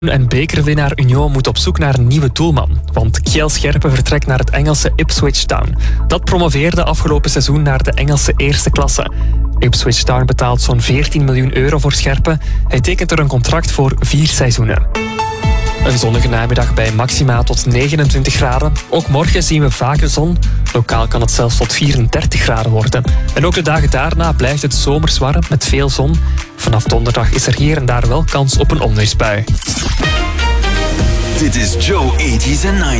En bekerwinnaar Union moet op zoek naar een nieuwe doelman. Want Kjell Scherpen vertrekt naar het Engelse Ipswich Town. Dat promoveerde afgelopen seizoen naar de Engelse eerste klasse. Ipswich Town betaalt zo'n 14 miljoen euro voor Scherpen. Hij tekent er een contract voor 4 seizoenen. Een zonnige namiddag bij maxima tot 29 graden. Ook morgen zien we vaker zon. Lokaal kan het zelfs tot 34 graden worden. En ook de dagen daarna blijft het zomers warm met veel zon. Vanaf donderdag is er hier en daar wel kans op een onweersbui. Dit is Joe 80s en 90s.